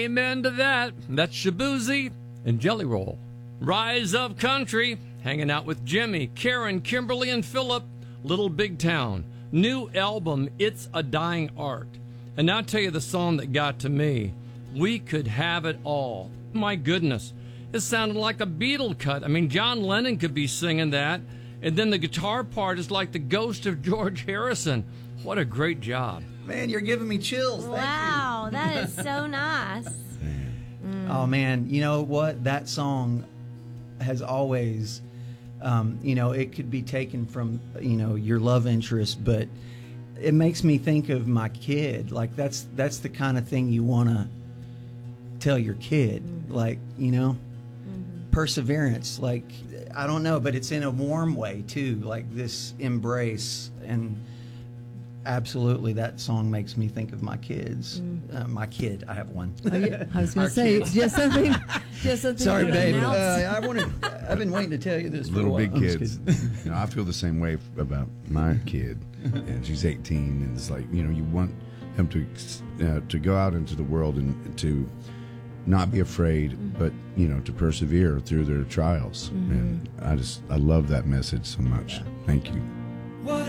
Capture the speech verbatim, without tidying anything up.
Amen to that. That's Shaboozey and Jelly Roll. Rise of Country, hanging out with Jimmy, Karen, Kimberly, and Philip. Little Big Town. New album, It's a Dying Art. And now I'll tell you the song that got to me. We Could Have It All. My goodness. It sounded like a Beatle cut. I mean, John Lennon could be singing that. And then the guitar part is like the ghost of George Harrison. What a great job. Man, you're giving me chills. Thank Wow, you. that is so nice. Mm. Oh, man, you know what? That song has always, um, you know, it could be taken from, you know, your love interest, but it makes me think of my kid. Like, that's that's the kind of thing you want to tell your kid. Mm-hmm. Like, you know, mm-hmm. perseverance. Like, I don't know, but it's in a warm way, too. Like, this embrace. And absolutely, that song makes me think of my kids. Mm. Uh, my kid, I have one. Oh, yeah. I was going to say, it's just something. Just something. Sorry, babe. Uh, I wanted. I've been waiting to tell you this. Little for a big while. kids. You know, I feel the same way about my kid, and she's eighteen, and it's like, you know, you want him to uh, to go out into the world and to not be afraid, mm-hmm. but you know, to persevere through their trials. Mm-hmm. And I just I love that message so much. Yeah. Thank you.